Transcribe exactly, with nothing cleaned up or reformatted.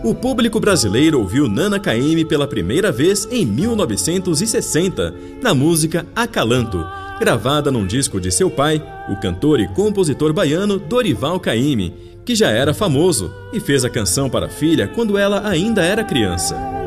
O público brasileiro ouviu Nana Caymmi pela primeira vez em mil novecentos e sessenta, na música Acalanto, gravada num disco de seu pai, o cantor e compositor baiano Dorival Caymmi, que já era famoso e fez a canção para a filha quando ela ainda era criança.